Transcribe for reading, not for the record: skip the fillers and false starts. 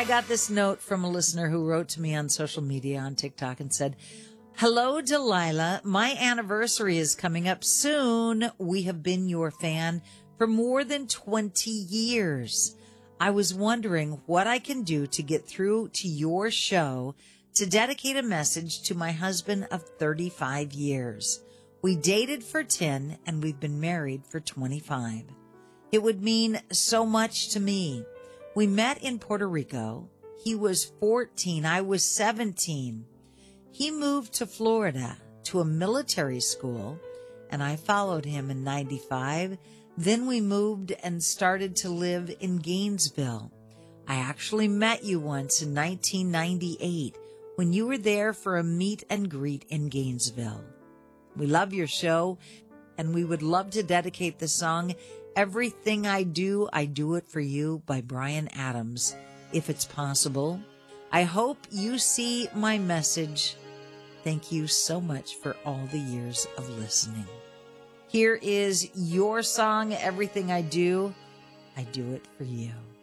got this note from a listener who wrote to me on social media on TikTok and said, "Hello, Delilah. My anniversary is coming up soon. We have been your fan for more than 20 years. I was wondering what I can do to get through to your show to dedicate a message to my husband of 35 years. We dated for 10 and we've been married for 25. It would mean so much to me. We met in Puerto Rico. He was 14. I was 17. He moved to Florida to a military school, and I followed him in 95. Then we moved and started to live in Gainesville. I actually met you once in 1998 when you were there for a meet and greet in Gainesville. We love your show, and we would love to dedicate the song Everything I Do It For You by Bryan Adams, if it's possible. I hope you see my message. Thank you so much for all the years of listening." Here is your song, Everything I Do It For You.